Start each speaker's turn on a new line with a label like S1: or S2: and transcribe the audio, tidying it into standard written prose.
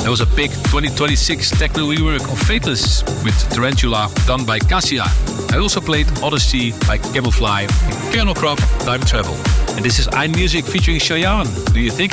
S1: There was a big 2026 techno rework of Fateless with Tarantula done by Cassia. I also played Odyssey by Camelfly and Kernel Crop Time Travel. And this is iMusic featuring Cheyenne. Do you think